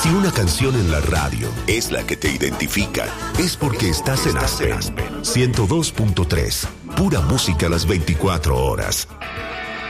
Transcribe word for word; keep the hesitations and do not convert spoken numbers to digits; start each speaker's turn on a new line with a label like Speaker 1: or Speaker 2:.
Speaker 1: Si una canción en la radio es la que te identifica, es porque estás en Aspen. ciento dos punto tres, pura música las veinticuatro horas.